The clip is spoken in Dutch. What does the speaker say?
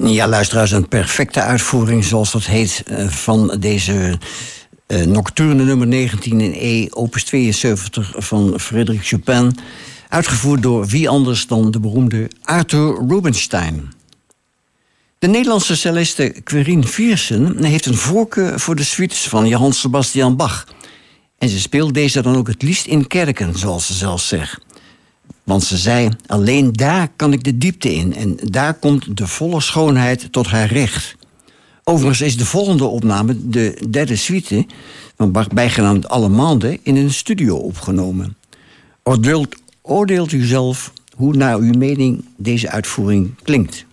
Ja, luisteraars, een perfecte uitvoering, zoals dat heet, van deze nocturne nummer 19 in E, opus 72 van Frédéric Chopin. Uitgevoerd door wie anders dan de beroemde Arthur Rubinstein. De Nederlandse celliste Querien Viersen heeft een voorkeur voor de suites van Johann Sebastian Bach. En ze speelt deze dan ook het liefst in kerken, zoals ze zelf zegt. Want ze zei, alleen daar kan ik de diepte in en daar komt de volle schoonheid tot haar recht. Overigens is de volgende opname de derde suite van Bach, bijgenaamd Allemande, in een studio opgenomen. Oordeelt u zelf hoe naar uw mening deze uitvoering klinkt.